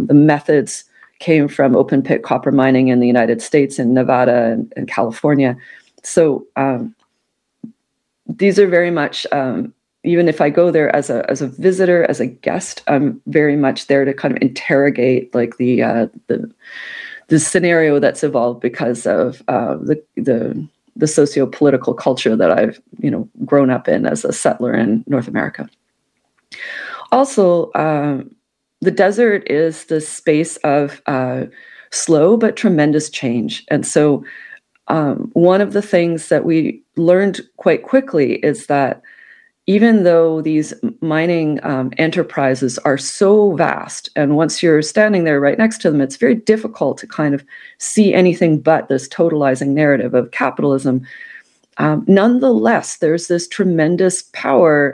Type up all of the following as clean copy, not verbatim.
The methods came from open pit copper mining in the United States, in Nevada and California. So these are very much, even if I go there as a visitor, as a guest, I'm very much there to kind of interrogate like the scenario that's evolved because of the socio-political culture that I've grown up in as a settler in North America. Also, the desert is the space of slow but tremendous change. And so one of the things that we learned quite quickly is that even though these mining enterprises are so vast, and once you're standing there right next to them, it's very difficult to kind of see anything but this totalizing narrative of capitalism. Nonetheless, there's this tremendous power,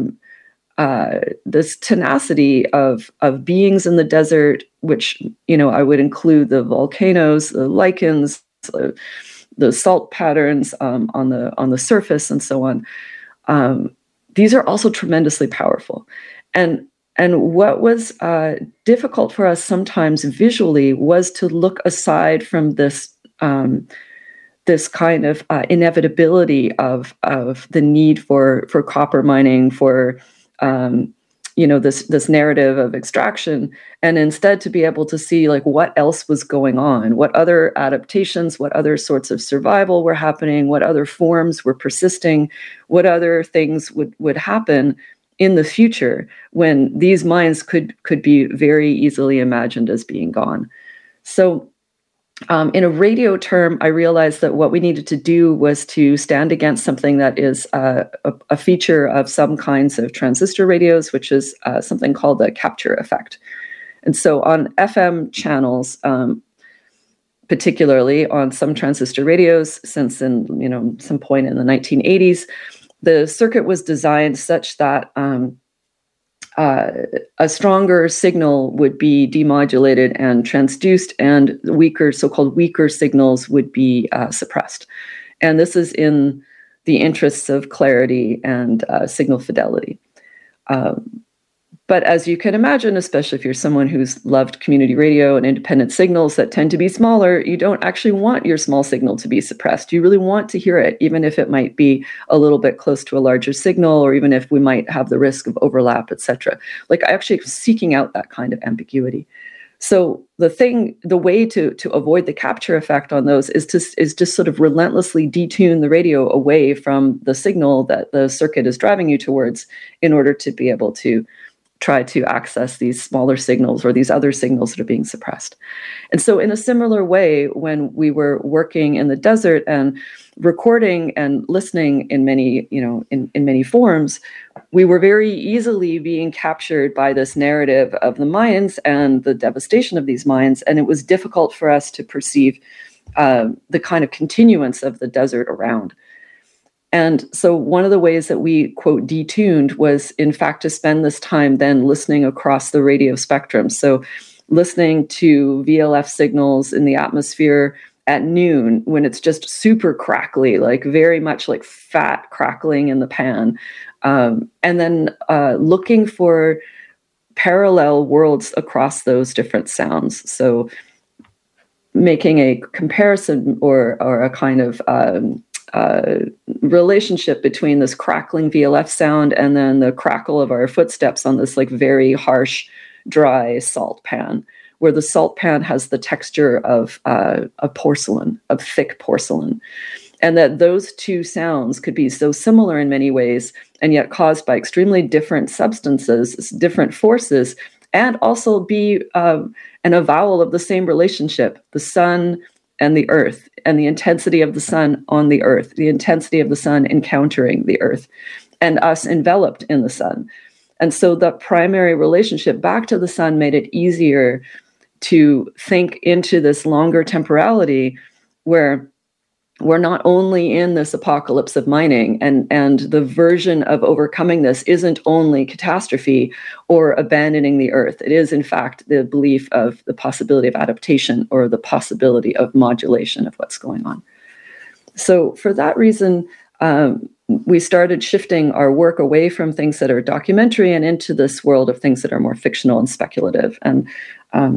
this tenacity of beings in the desert, which I would include the volcanoes, the lichens, the salt patterns on the surface, and so on. These are also tremendously powerful, and what was difficult for us sometimes visually was to look aside from this this kind of inevitability of the need for copper mining, for this narrative of extraction, and instead to be able to see like what else was going on, what other adaptations, what other sorts of survival were happening, what other forms were persisting, what other things would happen in the future when these mines could be very easily imagined as being gone. So in a radio term, I realized that what we needed to do was to stand against something that is a feature of some kinds of transistor radios, which is something called the capture effect. And so on FM channels, particularly on some transistor radios, since in some point in the 1980s, the circuit was designed such that a stronger signal would be demodulated and transduced, and so-called weaker signals would be suppressed. And this is in the interests of clarity and signal fidelity. But as you can imagine, especially if you're someone who's loved community radio and independent signals that tend to be smaller, you don't actually want your small signal to be suppressed. You really want to hear it, even if it might be a little bit close to a larger signal, or even if we might have the risk of overlap, etc. Like actually seeking out that kind of ambiguity. So the way to avoid the capture effect on those is just sort of relentlessly detune the radio away from the signal that the circuit is driving you towards, in order to be able to try to access these smaller signals or these other signals that are being suppressed. And so in a similar way, when we were working in the desert and recording and listening in many, in many forms, we were very easily being captured by this narrative of the mines and the devastation of these mines. And it was difficult for us to perceive the kind of continuance of the desert around. And so one of the ways that we, quote, detuned was, in fact, to spend this time then listening across the radio spectrum. So listening to VLF signals in the atmosphere at noon when it's just super crackly, like very much like fat crackling in the pan. And then looking for parallel worlds across those different sounds. So making a comparison or a kind of relationship between this crackling VLF sound and then the crackle of our footsteps on this like very harsh, dry salt pan, where the salt pan has the texture of porcelain, of thick porcelain. And that those two sounds could be so similar in many ways, and yet caused by extremely different substances, different forces, and also be an avowal of the same relationship, the sun and the earth, and the intensity of the sun on the earth, the intensity of the sun encountering the earth, and us enveloped in the sun. And so the primary relationship back to the sun made it easier to think into this longer temporality where we're not only in this apocalypse of mining, and the version of overcoming this isn't only catastrophe or abandoning the earth. It is, in fact, the belief of the possibility of adaptation or the possibility of modulation of what's going on. So for that reason, we started shifting our work away from things that are documentary and into this world of things that are more fictional and speculative. And